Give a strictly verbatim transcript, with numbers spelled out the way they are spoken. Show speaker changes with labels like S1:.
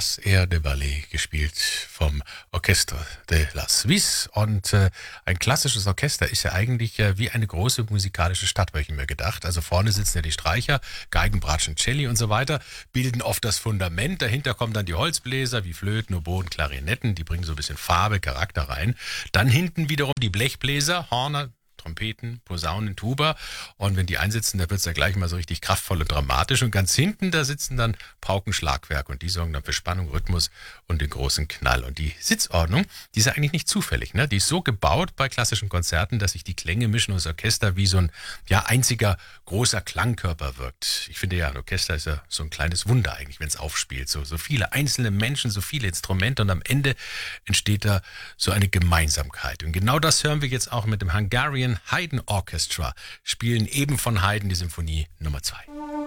S1: das Air de Ballet, gespielt vom Orchestre de la Suisse. Und äh, ein klassisches Orchester ist ja eigentlich äh, wie eine große musikalische Stadt, habe ich mir gedacht. Also vorne sitzen ja die Streicher, Geigen, Bratschen, Celli und so weiter, bilden oft das Fundament. Dahinter kommen dann die Holzbläser wie Flöten, Oboen, Klarinetten, die bringen so ein bisschen Farbe, Charakter rein. Dann hinten wiederum die Blechbläser, Horner, Trompeten, Posaunen, Tuba. Und wenn die einsitzen, da wird es ja gleich mal so richtig kraftvoll und dramatisch. Und ganz hinten, da sitzen dann Paukenschlagwerk. Und die sorgen dann für Spannung, Rhythmus und den großen Knall. Und die Sitzordnung, die ist ja eigentlich nicht zufällig. Ne? Die ist so gebaut bei klassischen Konzerten, dass sich die Klänge mischen und das Orchester wie so ein ja, einziger großer Klangkörper wirkt. Ich finde ja, ein Orchester ist ja so ein kleines Wunder eigentlich, wenn es aufspielt. So, so viele einzelne Menschen, so viele Instrumente. Und am Ende entsteht da so eine Gemeinsamkeit. Und genau das hören wir jetzt auch mit dem Hungarian Haydn Orchestra, spielen eben von Haydn die Symphonie Nummer zwei.